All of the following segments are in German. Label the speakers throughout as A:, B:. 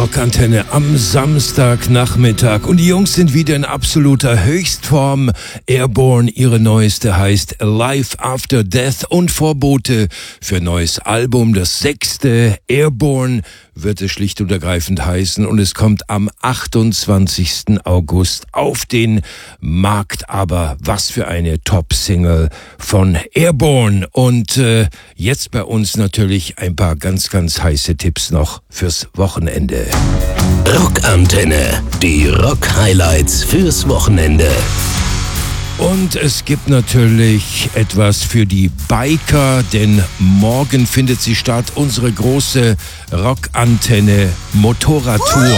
A: Rockantenne am Samstagnachmittag und die Jungs sind wieder in absoluter Höchstform. Airborne, ihre neueste, heißt Life After Death und Vorbote für ein neues Album, das 6. Airborne wird es schlicht und ergreifend heißen und es kommt am 28. August auf den Markt. Aber was für eine Top-Single von Airborne. Und jetzt bei uns natürlich ein paar ganz, ganz heiße Tipps noch fürs Wochenende.
B: Rockantenne, die Rock-Highlights fürs Wochenende.
A: Und es gibt natürlich etwas für die Biker, denn morgen findet sie statt, unsere große Rockantenne Motorradtour.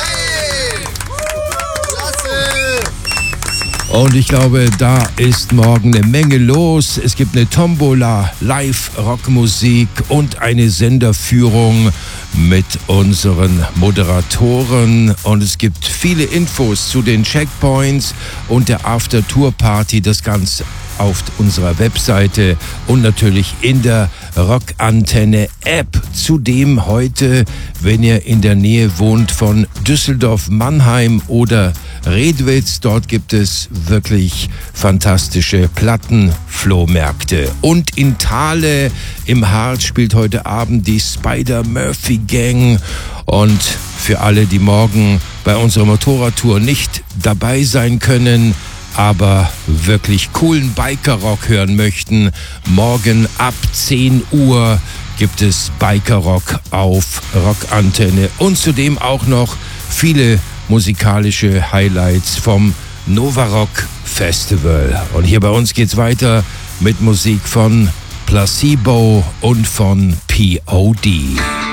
A: Und ich glaube, da ist morgen eine Menge los. Es gibt eine Tombola, Live-Rockmusik und eine Senderführung mit unseren Moderatoren. Und es gibt viele Infos zu den Checkpoints und der After-Tour-Party. Das Ganze auf unserer Webseite und natürlich in der Rockantenne-App. Zudem heute, wenn ihr in der Nähe wohnt von Düsseldorf, Mannheim oder Redwitz, dort gibt es wirklich fantastische Plattenflohmärkte. Und in Thale im Harz spielt heute Abend die Spider-Murphy-Gang. Und für alle, die morgen bei unserer Motorradtour nicht dabei sein können, aber wirklich coolen Biker-Rock hören möchten, morgen ab 10 Uhr gibt es Biker-Rock auf Rockantenne und zudem auch noch viele musikalische Highlights vom Nova Rock Festival. Und hier bei uns geht's weiter mit Musik von Placebo und von P.O.D.